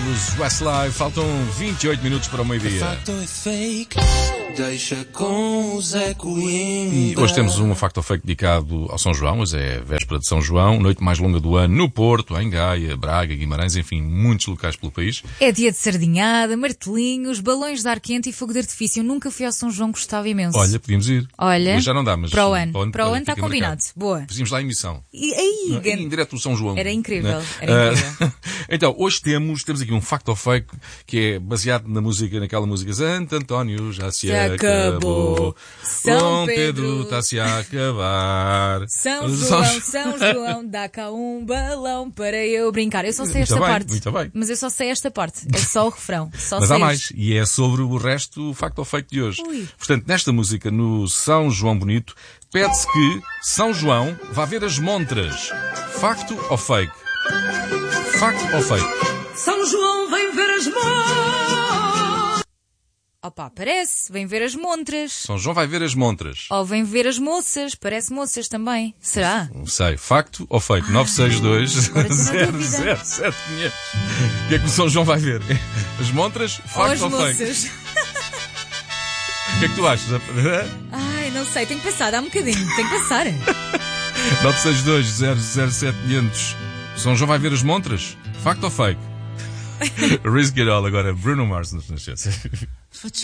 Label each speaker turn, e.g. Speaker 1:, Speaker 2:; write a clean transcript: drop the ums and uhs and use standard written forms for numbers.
Speaker 1: dos Westlife. Faltam 28 minutos para o meio-dia.
Speaker 2: Facto é fake, deixa com o Zé Coimbra.
Speaker 1: E hoje temos um Facto ou Fake dedicado ao São João, mas é véspera de São João, noite mais longa do ano no Porto, em Gaia, Braga, Guimarães, enfim, muitos locais pelo país.
Speaker 3: É dia de sardinhada, martelinhos, balões de ar quente e fogo de artifício. Eu nunca fui ao São João, gostava imenso.
Speaker 1: Olha, podíamos ir.
Speaker 3: Olha,
Speaker 1: hoje já não dá, mas
Speaker 3: para o ano está
Speaker 1: fica
Speaker 3: combinado.
Speaker 1: marcado.
Speaker 3: Boa.
Speaker 1: Fizemos lá a emissão.
Speaker 3: E
Speaker 1: Em direto do São João.
Speaker 3: Era incrível,
Speaker 1: né?
Speaker 3: era incrível.
Speaker 1: Então, hoje temos aqui um Facto ou Fake que é baseado naquela música Santo António já se acabou.
Speaker 3: São
Speaker 1: Pedro está-se a acabar.
Speaker 3: São João, dá cá um balão para eu brincar. Eu só sei esta parte.
Speaker 1: Muito bem.
Speaker 3: Mas eu só sei esta parte. É só o refrão.
Speaker 1: Mas há mais. E é sobre o resto o Facto ou Fake de hoje.
Speaker 3: Ui.
Speaker 1: Portanto, nesta música, no São João Bonito, pede-se que São João vá ver as montras. Facto ou Fake? Facto ou Fake?
Speaker 3: São João vem ver as montras. Opa, parece. Vem ver as montras.
Speaker 1: São João vai ver as montras.
Speaker 3: Ou vem ver as moças. Parece moças também. Será?
Speaker 1: Não sei. Facto ou Fake? 962
Speaker 3: agora estou na dúvida.
Speaker 1: 007 500. O que é que o São João vai ver? As montras? Facto ou Fake?
Speaker 3: Moças.
Speaker 1: O que é que tu achas?
Speaker 3: Ai, não sei. Tenho que passar. Dá um bocadinho. Tenho que passar.
Speaker 1: 962 007 500. São João vai ver as montras? Facto ou Fake? Risk It All agora. Bruno Mars nos nasceu.